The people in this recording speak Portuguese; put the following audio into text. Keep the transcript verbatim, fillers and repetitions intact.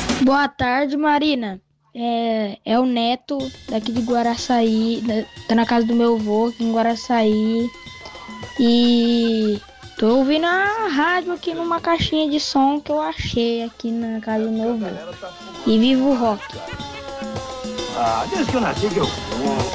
Boa tarde, Marina. É, é o Neto daqui de Guaraçaí, da- tá na casa do meu avô aqui em Guaraçaí e tô ouvindo a rádio aqui numa caixinha de som que eu achei aqui na casa do meu avô. E viva o rock! Ah, desde que eu nasci que eu fumo.